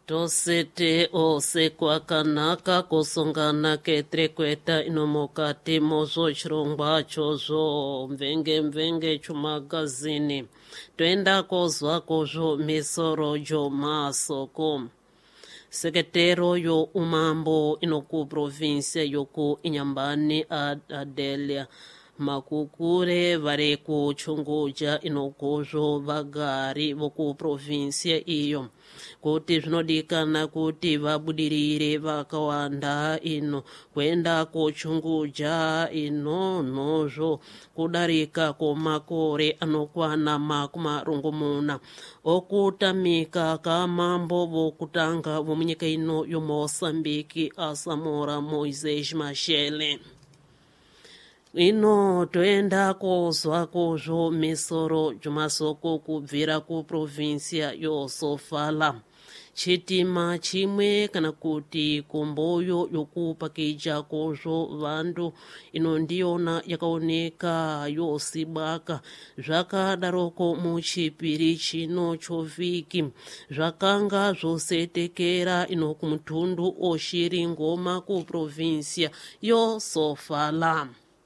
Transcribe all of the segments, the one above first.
Tosete ose kwakanaka kusongana ketrekweta inomokati mozo chirongwa chozo mvenge chumagazini toenda kozwa kozvo misoro jo masoko sekretero yo umambo inoku provinsia yoku inyambani adelia makukure vari kuchunguja inokozvo vagari voku provinsia iyo kuti zvinodikana kuti vabudirire vakawanda ino kwenda kuchunguja ino nozvo kudarika kwomakore anokwana makumarongomuna okutamika kamambo vokutanga vomunyika ino yomosambiki asamora moises mashele ino toenda kozwa kozvo misoro jumasoko kubvira kuprovinsia yosofala chitima chimwe kana kuti komboyo yokupakija kozvo vandu ino ndiyona yakaoneka yosibaka zvakadaroko muchipiri chino chovhiki zvakanga zvosetekera ino kumutundu oshiri ngoma kuprovinsia yosofala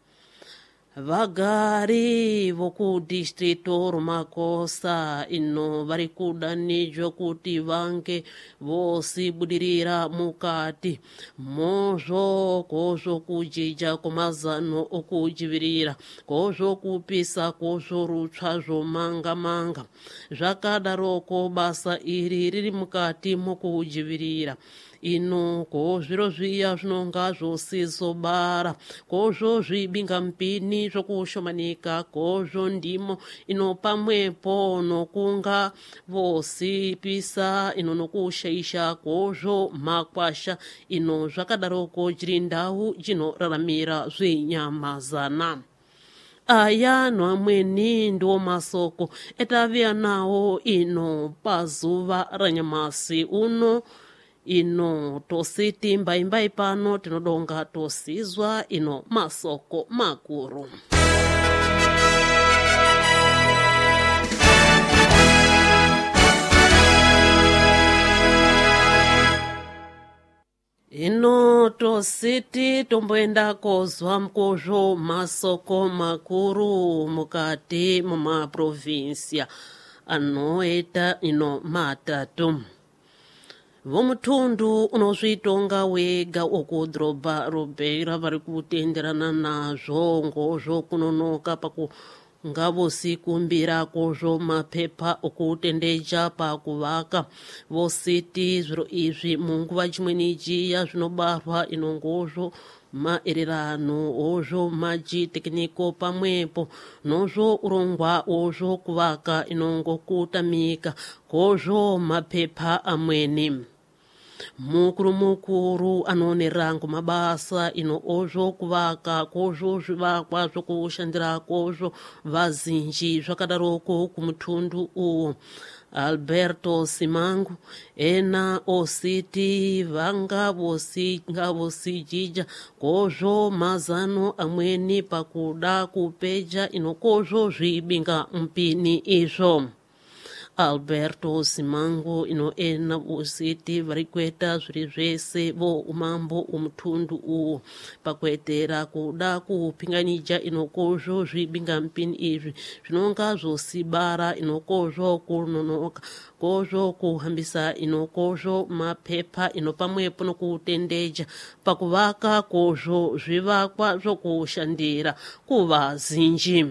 vagari vokudistrito romakosa ino vari kudanijwa kuti vange vosibudirira mukati mozvo kozvo kujija kwemazano okujivirira kozvo kupisa kozvo rutsva zvomanga zvakadaroko basa iri riri mukati mokujivirira ino kozviro zviya zvinonga zvosizobara kozvo zvibinga mpini zvokushomanika kozvo ndimo ino pamwepo nokunga vosipisa ino nokushaisha kozvo makwasha ino zvakadaroko chiri ndau chinoraramira zvinyamazana aya noamweni ndiwo masoko etaviya nawo ino pazuva ranyamasi uno ino tositi mbaimbai pano tinodonga tosizwa ino masoko makuru ino tositi tomboenda kozwa mkozvo masoko makuru mukati mumaprovinsia anoita ino matatu vomutundu unozvitonga wega okudhorobha robeira vari kutenderana nazvo ngozvo kunonoka ngavosikumbira kozvo mapepa okutendeja pakuvaka vositi zviro izvi munguva chimwe nijiya zvinobarwa inongozvo maererano ozvo maji tekiniko pamwepo nozvo urongwa ozvo kuvaka inongokutamika kozvo mapepa amweni mukuru anoonera ngomabasa ino ozvo kuvaka kozvo zvivakwa zvokushandira kozvo vazinji zvakadaroko kumutundu uwo alberto simangu ena ositi vanga vosijija kozvo mazano amweni pakuda kupeja ino kozvo zvibinga mpini izvo alberto simangu ino ena ositi vari kuita zviri zvese vo umambo umutundu uwo pakuetera kuda kupinganija ino kozvo zvibinga mpini izvi zvinonga zvosibara ino kozvo kunonoka kozvo kuhambisa ino kozvo mapepa ino pamwepo nokutendeja pakuvaka kozvo zvivakwa zvokushandira kuvazinji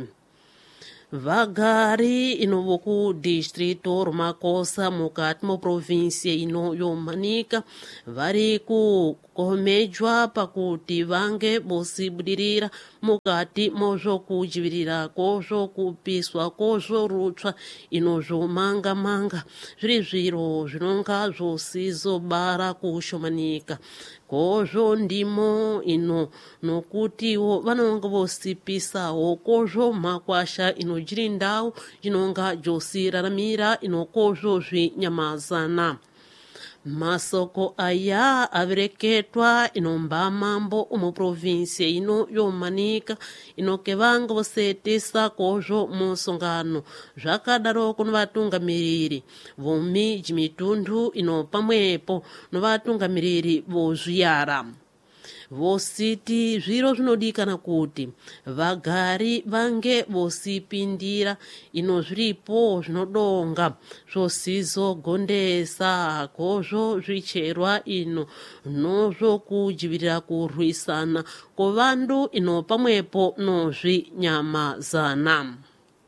vagari ino vokudistrito romakosa mukati moprovinsia ino yomanika vari kukomejwa pakuti vange vosibudirira mukati mozvokujivirira kozvo kupiswa kozvo rutsva ino zvomanga zviri zviro zvinonga zvosizobara kushomanika kozvo ndimo ino nokutiwo vanonga vosipisawo kozvo makwasha inojiri ndau inonga josiraramira ino kozvo zvinyamazana masoko aya avereketwa inomba mambo umu provinsia ino yomanika inoke vanga vosetesa kozvo musongano zvakadaroko novatungamiriri vomiji mitundu ino pamwepo novatungamiriri vozviyara vositi zviro zvinodikana kuti vagari vange vosipindira ino zviripo zvinodonga zvosizogondesa kozvo zvicherwa ino nozvokudzivirira kurwisana kovandu ino pamwepo nozvinyamazana.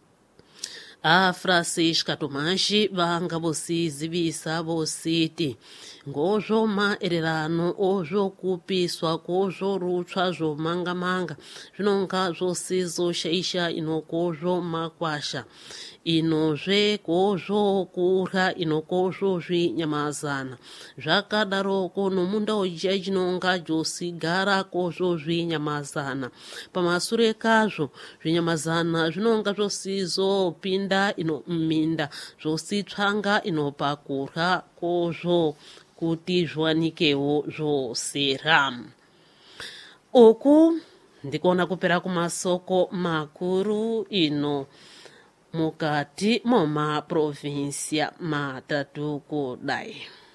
Francisca Tomashi vanga vosizivisa vositi ngozvo maererano ozvokupiswa kozvo rutsva zvomangamanga zvinonga zvosizoshaisha inokozvo makwasha inozve kozvo kurya inokozvo zvinyamazana zvakadaroko nomunda uja chinonga josigara kozvo zvinyamazana pamasure kazvo zvinyamazana zvinonga zvosizopinda ino mminda zvositsvanga inopakurya kozvo kuti zviwanikewo zvosera. Uku ndikuona kupera kumasoko makuru ino mukati moma provinsia matatu kudai.